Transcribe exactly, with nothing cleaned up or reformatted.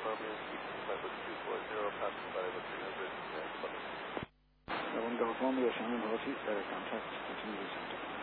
Romeo, keeping Piper two four zero, passing by the three hundred and Plymouth. One Golf Romeo, Shannon Rossi, better contact, continue descent.